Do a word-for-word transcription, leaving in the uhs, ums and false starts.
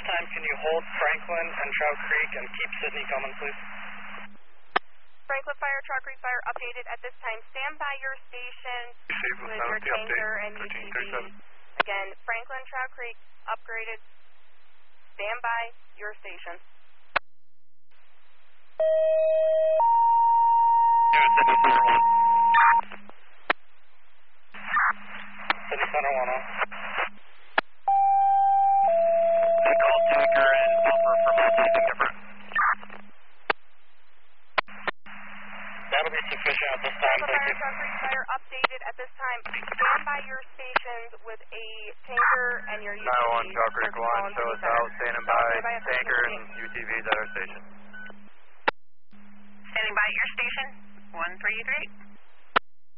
time, can you hold Franklin and Trout Creek and keep Sydney coming, please? Franklin Fire, Trout Creek Fire, updated at this time. Stand by your station with your tanker and U T V. Again, Franklin, Trout Creek, upgraded. Stand by your station. Sydney Center one. Sydney Center one on. I called tanker and buffer from something different. That'll be sufficient at this time, Franklin thank Fire, you. Trout Creek Fire, updated at this time. Stand by your stations with a tanker and your U T V. nine one, Trout Creek one, show us out, standing by, tanker and U T Vs at our station. Standing by at your station, one for you three.